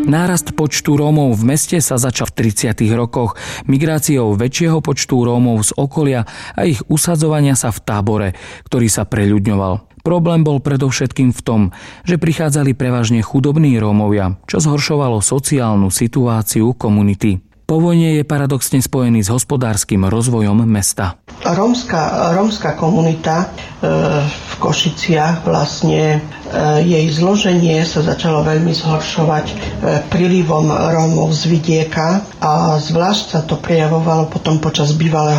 Nárast počtu Rómov v meste sa začal v 30. rokoch migráciou väčšieho počtu Rómov z okolia a ich usadzovania sa v tábore, ktorý sa preľudňoval. Problém bol predovšetkým v tom, že prichádzali prevažne chudobní Rómovia, čo zhoršovalo sociálnu situáciu komunity. Po vojne je paradoxne spojený s hospodárskym rozvojom mesta. Rómska komunita v Košiciach vlastne jej zloženie sa začalo veľmi zhoršovať prílivom Rómov z vidieka a zvlášť sa to prejavovalo potom počas bývalého